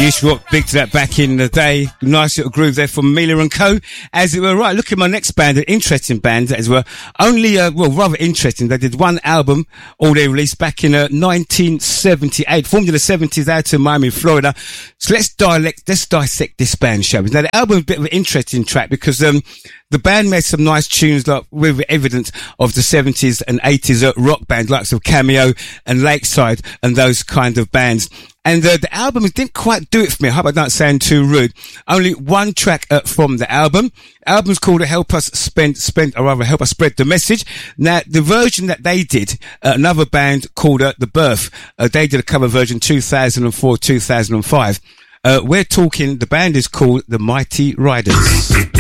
Used to rock big to that back in the day. Nice little groove there from Mila and Co. As it were. Right, look at my next band, an interesting band as well. Only, rather interesting. They did one album, all they released back in 1978. Formed in the 70s out of Miami, Florida. So let's dissect this band, shall we? Now the album is a bit of an interesting track because the band made some nice tunes like with evidence of the 70s and 80s rock band likes of Cameo and Lakeside and those kind of bands. And the album didn't quite do it for me. I hope I don't sound too rude. Only one track from the album. The album's called Help Us Spread the Message. Now, the version that they did, another band called The Birth, they did a cover version 2004-2005. We're talking, the band is called The Mighty Riders.